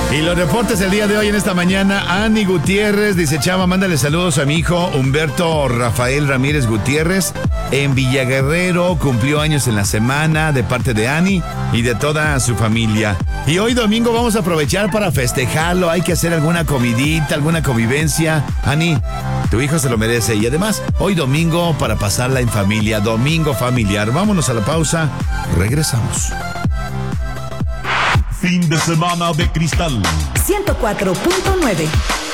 Y los reportes el día de hoy en esta mañana. Ani Gutiérrez dice: Chava, mándale saludos a mi hijo Humberto Rafael Ramírez Gutiérrez en Villaguerrero. Cumplió años en la semana, de parte de Ani y de toda su familia. Y hoy domingo vamos a aprovechar para festejarlo. Hay que hacer alguna comidita, alguna convivencia. Ani, tu hijo se lo merece. Y además, hoy domingo para pasarla en familia. Domingo familiar. Vámonos a la pausa. Regresamos. Fin de semana de cristal. 104.9